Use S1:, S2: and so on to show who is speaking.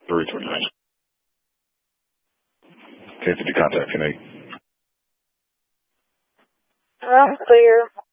S1: 329. Okay, did you contact me?
S2: I'm clear.